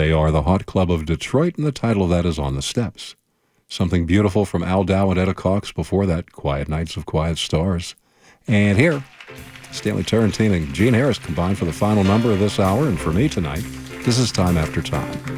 They are the Hot Club of Detroit, and the title of that is On the Steps. Something beautiful from Al Dow and Etta Cox before that, Quiet Nights of Quiet Stars. And here, Stanley Tarantino and Gene Harris combined for the final number of this hour, and for me tonight, this is Time After Time.